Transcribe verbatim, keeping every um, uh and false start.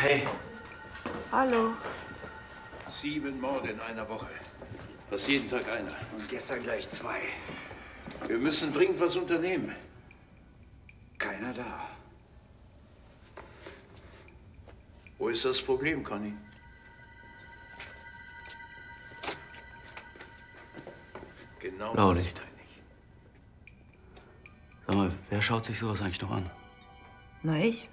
Hey. Hallo. Sieben Morde in einer Woche. Fast jeden Tag einer. Und gestern gleich zwei. Wir müssen dringend was unternehmen. Keiner da. Wo ist das Problem, Conny? Genau. Blaulicht. Sag mal, wer schaut sich sowas eigentlich noch an? Na, ich?